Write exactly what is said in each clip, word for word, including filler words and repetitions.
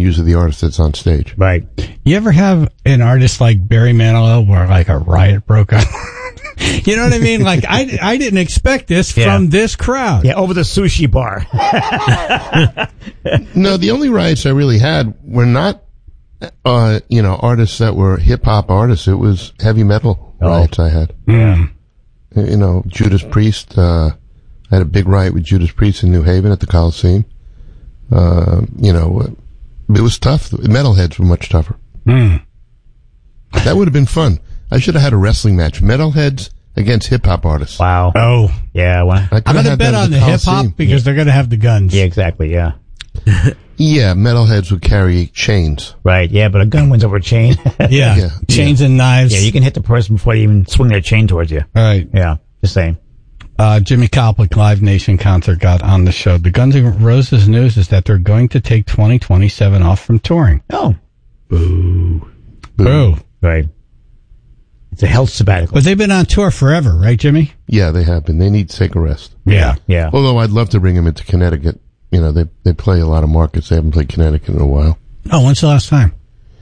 use of the artist that's on stage. Right. You ever have an artist like Barry Manilow where like a riot broke out? You know what I mean? Like, I, I didn't expect this Yeah. from this crowd. Yeah, over the sushi bar. No, the only riots I really had were not, uh, you know, artists that were hip-hop artists. It was heavy metal Oh. riots I had. Mm. You know, Judas Priest, uh, I had a big riot with Judas Priest in New Haven at the Coliseum. Uh, you know, it was tough. Metalheads were much tougher. Mm. That would have been fun. I should have had a wrestling match. Metalheads against hip-hop artists. Wow. Oh. Yeah. Well, I could I'm have going to had bet that at on the Coliseum. hip-hop because they're going to have the guns. yeah, exactly. Yeah. Yeah, metalheads would carry chains. Right. Yeah, but a gun wins over a chain. Yeah. Yeah. Chains and knives. Yeah, you can hit the person before they even swing their chain towards you. All right. Yeah. Just saying. Uh, Jimmy Koplik Live Nation concert got on the show. The Guns N' Roses news is that they're going to take twenty twenty-seven off from touring. Oh. Boo. Boo. Right. It's a health sabbatical. But they've been on tour forever, right, Jimmy? Yeah, they have been. They need to take a rest. Yeah. Yeah. Although I'd love to bring them into Connecticut. You know, they they play a lot of markets. They haven't played Connecticut in a while. Oh, when's the last time?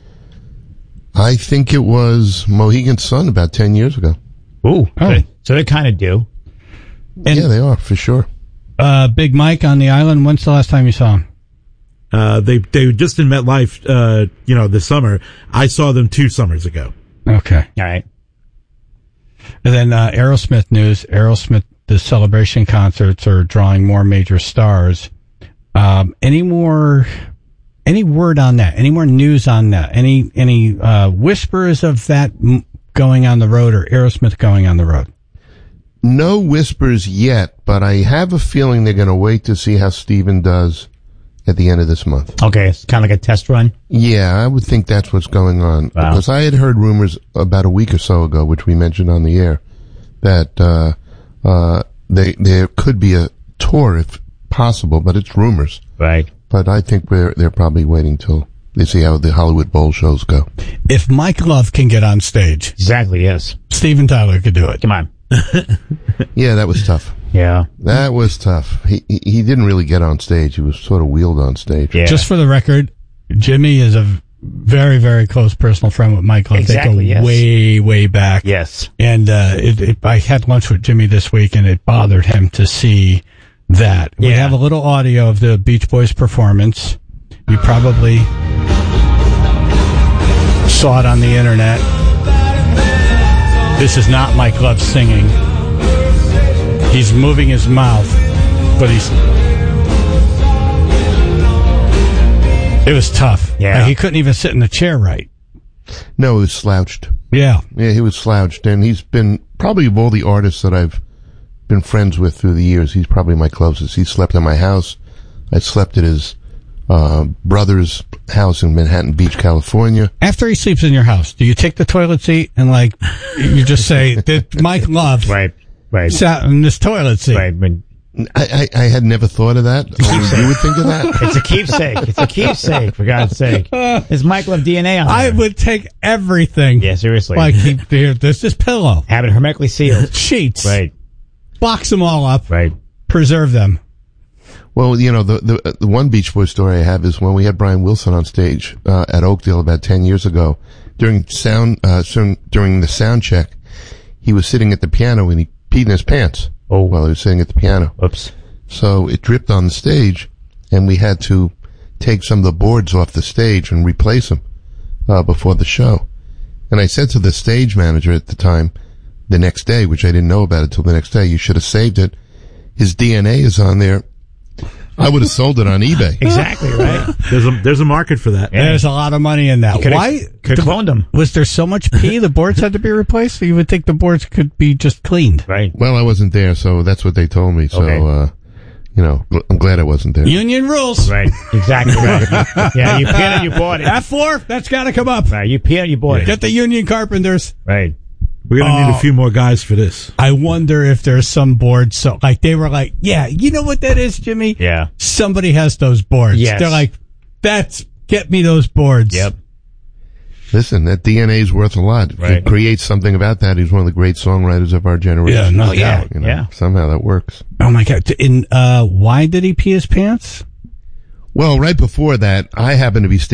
I think it was Mohegan Sun about ten years ago. Ooh. Oh. So they kind of do. And- yeah, they are, for sure. Uh, Big Mike on the island, when's the last time you saw him? Uh, they they just in MetLife, uh, you know, this summer. I saw them two summers ago. Okay. All right. And then uh, Aerosmith news. Aerosmith, the Celebration concerts are drawing more major stars. Um, any more, any word on that? Any more news on that? Any any uh, whispers of that m- going on the road or Aerosmith going on the road? No whispers yet, but I have a feeling they're going to wait to see how Steven does at the end of this month. Okay. It's kind of like a test run. Yeah, I would think that's what's going on. Wow. Because I had heard rumors about a week or so ago, which we mentioned on the air, that uh, uh, they, there could be a tour if possible, but it's rumors. Right. But I think we're, they're probably waiting till they see how the Hollywood Bowl shows go. If Mike Love can get on stage, Exactly. Yes. Steven Tyler could do it. Come on. Yeah, that was tough. Yeah. That was tough. He he he didn't really get on stage. He was sort of wheeled on stage. Yeah. Just for the record, Jimmy is a very, very close personal friend with Mike Love. Exactly, They go yes. way, way back. Yes. And uh, it, it, I had lunch with Jimmy this week, and it bothered him to see that. We Yeah. have a little audio of the Beach Boys performance. You probably saw it on the internet. This is not Mike Love singing. He's moving his mouth, but he's... It was tough. Yeah. Like, he couldn't even sit in the chair right. No, he was slouched. Yeah. Yeah, he was slouched, and he's been probably of all the artists that I've been friends with through the years, he's probably my closest. He slept in my house. I slept at his uh, brother's house in Manhattan Beach, California. After he sleeps in your house, do you take the toilet seat and, like, you just say, that Mike Love Right. Right. sat in this toilet seat? Right. But I, I, I had never thought of that. Oh, you would think of that? it's a keepsake. It's a keepsake, for God's sake. There's Mike Love D N A on I there. would take everything. Yeah, seriously. Like, he, here, there's this pillow. Have it hermetically sealed. Sheets. Right. Box them all up. Right. Preserve them. Well, you know, the, the the one Beach Boys story I have is when we had Brian Wilson on stage uh, at Oakdale about ten years ago. During sound, uh, soon, during the sound check, he was sitting at the piano and he peed in his pants Oh. while he was sitting at the piano. Oops. So it dripped on the stage, and we had to take some of the boards off the stage and replace them uh, before the show. And I said to the stage manager at the time, the next day, which I didn't know about until the next day, you should have saved it. His D N A is on there. I would have sold it on eBay. Exactly, right? There's a there's a market for that. Yeah. There's a lot of money in that. Could've- Why? Could have cloned him. Was there so much pee the boards had to be replaced? So you would think the boards could be just cleaned. Right. Well, I wasn't there, so that's what they told me. So, Okay. uh, you know, I'm glad I wasn't there. Union rules. Right. Exactly right. Yeah, you peed it, you bought it. F four, that's got to come up. Right. You peed it, you bought it. Get the union carpenters. Right. We're gonna need Oh. a few more guys for this. I wonder if there's some boards. So, like, they were like, yeah, you know what that is, Jimmy? Yeah. Somebody has those boards. Yes. They're like, that's, get me those boards. Yep. Listen, that D N A is worth a lot. If Right. you create something about that, he's one of the great songwriters of our generation. Yeah, no Oh, yeah. doubt. You know, Yeah. somehow that works. Oh my God. In, uh, why did he pee his pants? Well, right before that, I happened to be